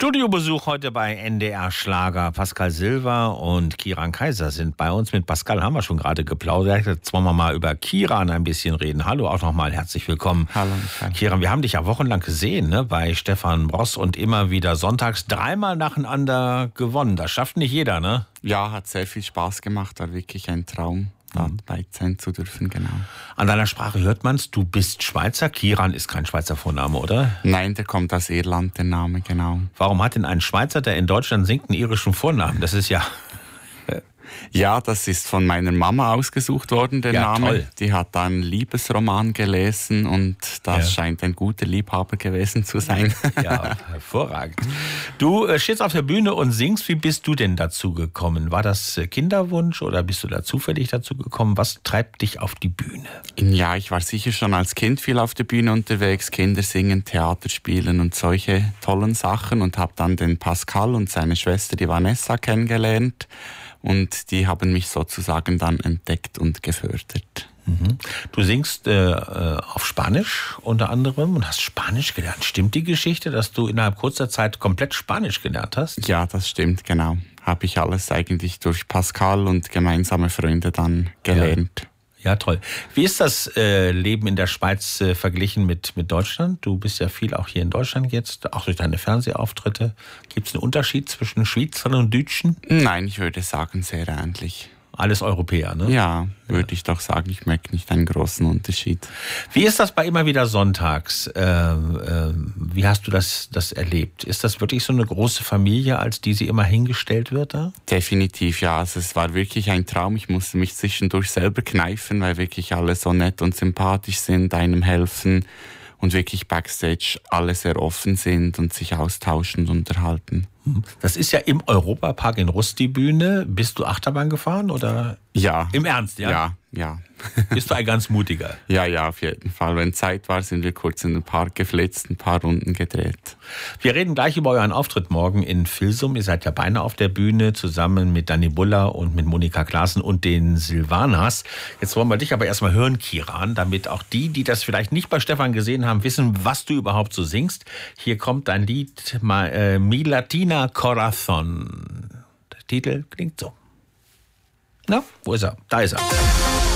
Studiobesuch heute bei NDR Schlager. Pascal Silver und Kiran Kaiser sind bei uns. Mit Pascal haben wir schon gerade geplaudert. Jetzt wollen wir mal über Kiran ein bisschen reden. Hallo auch nochmal, herzlich willkommen. Hallo Michael. Kiran, wir haben dich ja wochenlang gesehen, ne, bei Stefan Bross und immer wieder sonntags 3-mal nacheinander gewonnen. Das schafft nicht jeder, ne? Ja, hat sehr viel Spaß gemacht. War wirklich ein Traum, dabei sein zu dürfen, genau. An deiner Sprache hört man's, du bist Schweizer. Kiran ist kein Schweizer Vorname, oder? Nein, der kommt aus Irland, der Name, genau. Warum hat denn ein Schweizer, der in Deutschland singt, einen irischen Vornamen? Das ist ja... Ja, das ist von meiner Mama ausgesucht worden, der Name. Toll. Die hat einen Liebesroman gelesen und das scheint ein guter Liebhaber gewesen zu sein. Ja, hervorragend. Du stehst auf der Bühne und singst. Wie bist du denn dazu gekommen? War das Kinderwunsch oder bist du da zufällig dazu gekommen? Was treibt dich auf die Bühne? Ja, ich war sicher schon als Kind viel auf der Bühne unterwegs, Kinder singen, Theater spielen und solche tollen Sachen und habe dann den Pascal und seine Schwester, die Vanessa, kennengelernt. Und die haben mich sozusagen dann entdeckt und gefördert. Mhm. Du singst auf Spanisch unter anderem und hast Spanisch gelernt. Stimmt die Geschichte, dass du innerhalb kurzer Zeit komplett Spanisch gelernt hast? Ja, das stimmt, genau. Habe ich alles eigentlich durch Pascal und gemeinsame Freunde dann gelernt. Ja, toll. Wie ist das Leben in der Schweiz verglichen mit Deutschland? Du bist ja viel auch hier in Deutschland jetzt, auch durch deine Fernsehauftritte. Gibt es einen Unterschied zwischen Schweizern und Deutschen? Nein, ich würde sagen, sehr ähnlich. Alles Europäer, ne? Ja, würde ich doch sagen. Ich merke nicht einen großen Unterschied. Wie ist das bei immer wieder sonntags? Wie hast du das erlebt? Ist das wirklich so eine große Familie, als die sie immer hingestellt wird da? Definitiv, ja. Also es war wirklich ein Traum. Ich musste mich zwischendurch selber kneifen, weil wirklich alle so nett und sympathisch sind, einem helfen und wirklich Backstage alle sehr offen sind und sich austauschen und unterhalten. Das ist ja im Europapark in Rust die Bühne. Bist du Achterbahn gefahren oder? Ja. Im Ernst, ja? Ja. Bist du ein ganz mutiger? Ja, auf jeden Fall. Wenn Zeit war, sind wir kurz in den Park geflitzt, ein paar Runden gedreht. Wir reden gleich über euren Auftritt morgen in Filsum. Ihr seid ja beide auf der Bühne, zusammen mit Dani Buller und mit Monika Klaassen und den Silvanas. Jetzt wollen wir dich aber erstmal hören, Kiran, damit auch die das vielleicht nicht bei Stefan gesehen haben, wissen, was du überhaupt so singst. Hier kommt dein Lied, Mi Latina Corazón. Der Titel klingt so. Na, wo ist er? Da ist er.